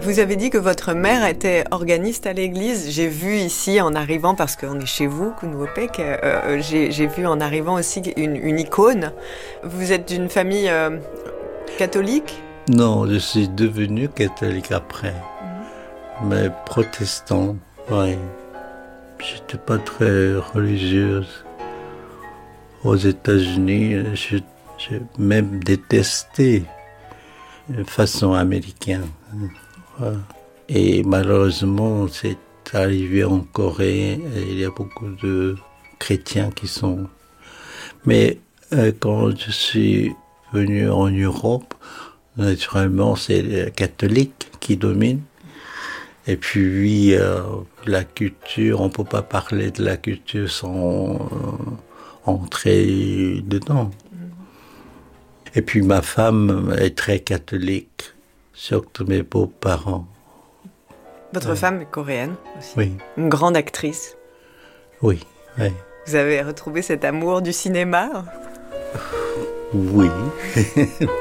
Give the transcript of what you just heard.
Vous avez dit que votre mère était organiste à l'église. J'ai vu ici en arrivant, parce qu'on est chez vous, Kunwopek, j'ai vu en arrivant aussi une icône. Vous êtes d'une famille catholique ? Non, je suis devenu catholique après, mais protestant, oui. J'étais pas très religieuse. Aux États-Unis, j'ai même détesté de façon américaine. Et malheureusement, c'est arrivé en Corée, et il y a beaucoup de chrétiens qui sont... Mais quand je suis venu en Europe, naturellement, c'est les catholiques qui dominent. Et puis, la culture, on ne peut pas parler de la culture sans entrer dedans. Et puis, ma femme est très catholique, surtout mes beaux-parents. Votre femme est coréenne aussi. Oui. Une grande actrice. Oui, oui. Vous avez retrouvé cet amour du cinéma ? Oui.